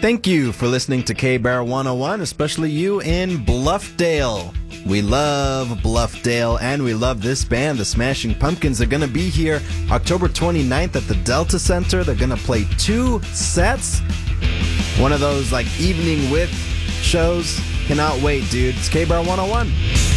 Thank you for listening to K-Bar 101, especially you in Bluffdale. We love Bluffdale, and we love this band, the Smashing Pumpkins. They're going to be here October 29th at the Delta Center. They're going to play 2 sets. One of those like evening with shows. Cannot wait, dude. It's K-Bar 101.